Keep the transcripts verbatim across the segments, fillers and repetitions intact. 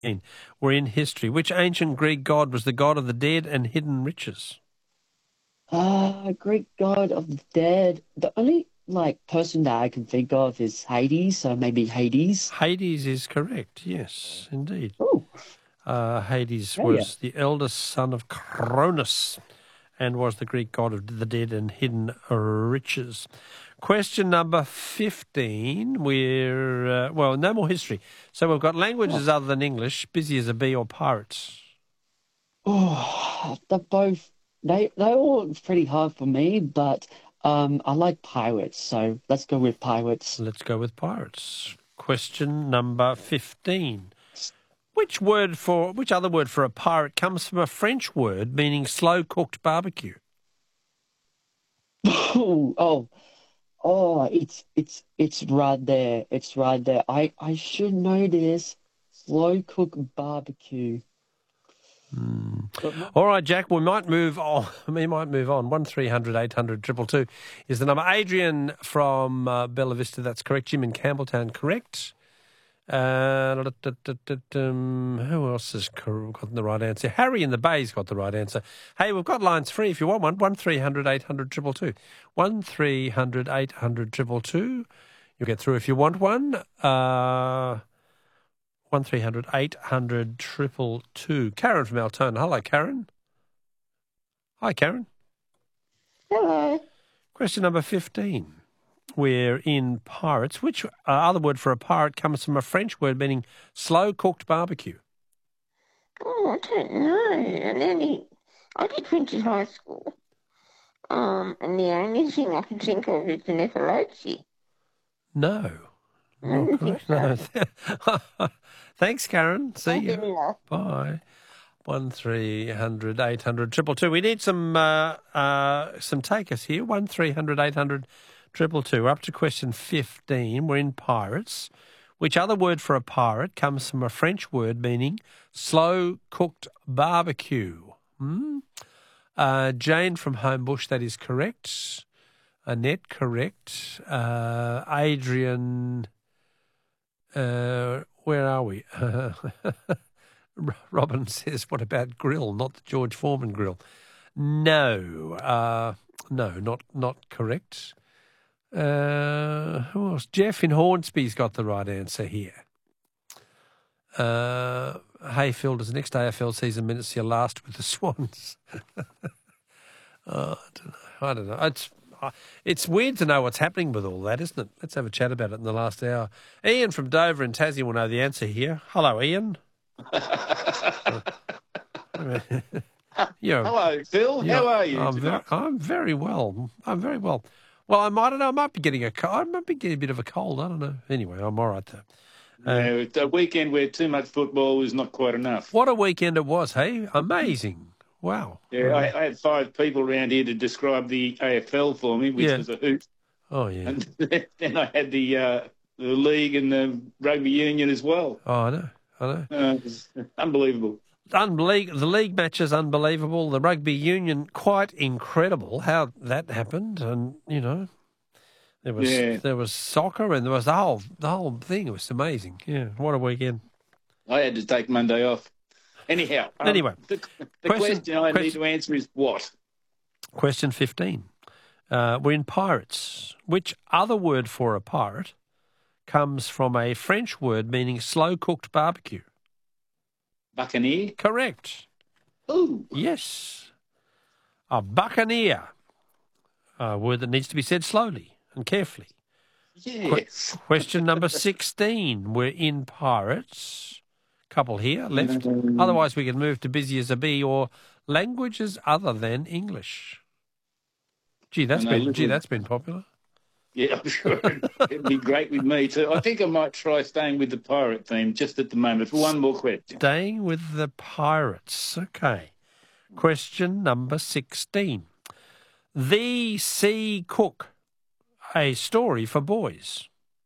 We're in history. Which ancient Greek god was the god of the dead and hidden riches? Uh, Greek god of the dead. The only like person that I can think of is Hades, so maybe Hades. Hades is correct. Yes, indeed. Oh, Uh, Hades yeah, yeah. was the eldest son of Cronus and was the Greek god of the dead and hidden riches. Question number fifteen. We're, uh, well, no more history. So we've got languages other than English, busy as a bee or pirates. Oh, they're both they they're all pretty hard for me, but um, I like pirates, so let's go with pirates. Let's go with pirates. Question number fifteen. Which word for which other word for a pirate comes from a French word meaning slow cooked barbecue? Oh, oh, oh, it's it's it's right there. It's right there. I I should know this. Slow cook barbecue. Hmm. But what- All right, Jack, we might move on. We might move on. One three hundred eight hundred two two is the number. Adrian from uh, Bella Vista, that's correct. Jim in Campbelltown, correct. Uh, da- da- da- da- dum. Who else has cor- got the right answer? Harry in the Bay's got the right answer. Hey, we've got lines free if you want one. One three hundred eight hundred two two. One three hundred eight hundred two two. You'll get through if you want one. Uh, one three hundred eight hundred two two. Karen from Altona. Hello, Karen. Hi, Karen. Hello. Question number fifteen. We're in pirates. Which uh, other word for a pirate comes from a French word meaning slow-cooked barbecue? Oh, I don't know. And then he, I did French in high school. Um, and the only thing I can think of is the Nephilochi. No. I Not don't think correct. No. Thanks, Karen. See Thank you. you. Bye. One three hundred eight hundred triple two. We need some uh, uh, some takers here. One three hundred eight hundred triple two. We're up to question fifteen. We're in pirates. Which other word for a pirate comes from a French word meaning slow cooked barbecue? Hmm? Uh, Jane from Homebush, that is correct. Annette, correct. Uh, Adrian, uh, where are we? Robin says, what about grill, not the George Foreman grill? No, uh, no, not not correct. Uh, who else? Jeff in Hornsby's got the right answer here. Uh, Hayfielders, next A F L season minutes, your last with the Swans. oh, I don't know. I don't know. It's it's weird to know what's happening with all that, isn't it? Let's have a chat about it in the last hour. Ian from Dover and Tassie will know the answer here. Hello, Ian. You're, Hello, Phil. you're, How are you? I'm very, I'm very well. I'm very well. Well, I might, I don't know. I might be getting a cold. I might be getting a bit of a cold. I don't know. Anyway, I'm all right though. Uh, yeah, it's a weekend where too much football is not quite enough. What a weekend it was, hey? Amazing. Wow. Yeah, I, I had five people around here to describe the A F L for me, which Yeah. was a hoot. Oh, yeah. And then I had the uh, the league and the rugby union as well. Oh, I know. I know. Uh, it was unbelievable. Unbelie- the league match is unbelievable. The rugby union, quite incredible how that happened. And, you know, there was Yeah. there was soccer and there was the whole the whole thing. It was amazing. Yeah, what a weekend. I had to take Monday off. Anyhow, um, Anyway, the, the question- question, I need question- to answer is what? Question fifteen. Uh, we're in pirates. Which other word for a pirate comes from a French word meaning slow-cooked barbecue? Buccaneer? Correct. Ooh. Yes. A buccaneer. A word that needs to be said slowly and carefully. Yes. Question number sixteen. We're in pirates. Couple here left. Otherwise, we can move to busy as a bee or languages other than English. Gee, that's I know, been little- gee, that's been popular. Yeah, I'm sure it'd be great with me too. I think I might try staying with the pirate theme just at the moment for one more question. Staying with the pirates. Okay. Question number sixteen. The Sea Cook, a story for boys,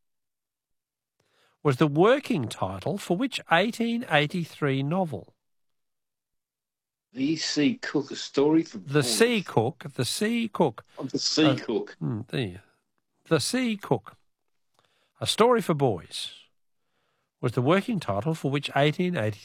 was the working title for which eighteen eighty-three novel? The Sea Cook, a story for The boys. Sea Cook, the Sea Cook. Oh, the Sea Uh, Cook. Hmm, there. The Sea Cook, a story for boys, was the working title for which eighteen